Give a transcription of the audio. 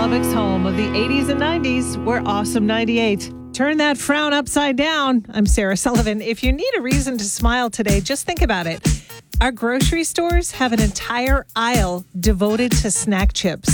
Lubbock's home of the 80s and 90s. We're Awesome 98. Turn that frown upside down. I'm Sarah Sullivan. If you need a reason to smile today, just think about it. Our grocery stores have an entire aisle devoted to snack chips.